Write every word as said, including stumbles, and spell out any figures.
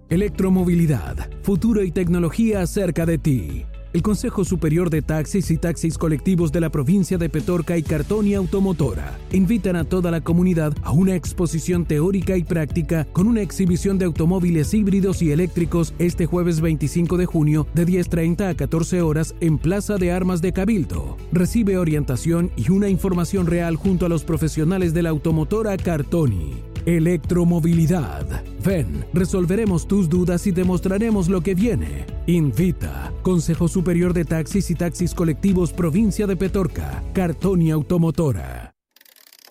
Electromovilidad, futuro y tecnología cerca de ti. El Consejo Superior de Taxis y Taxis Colectivos de la provincia de Petorca y Cartoni Automotora invitan a toda la comunidad a una exposición teórica y práctica con una exhibición de automóviles híbridos y eléctricos este jueves veinticinco de junio de diez treinta a catorce horas en Plaza de Armas de Cabildo. Recibe orientación y una información real junto a los profesionales de la automotora Cartoni. Electromovilidad. Ven, resolveremos tus dudas y te mostraremos lo que viene. Invita. Consejo Superior de Taxis y Taxis Colectivos Provincia de Petorca. Cartoni Automotora.